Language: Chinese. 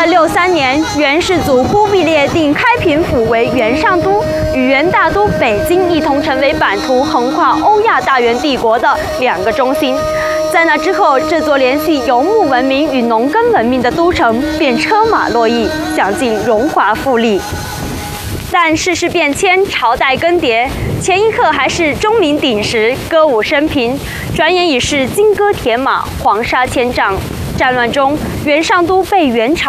1263年，元世祖忽必烈定开平府为元上都，与元大都北京一同成为版图横跨欧亚大元帝国的两个中心。在那之后，这座联系游牧文明与农耕文明的都城便车马络绎，享尽荣华富丽。但世事变迁，朝代更迭，前一刻还是钟鸣鼎食，歌舞升平，转眼已是金戈铁马，黄沙千丈。战乱中，元上都被元朝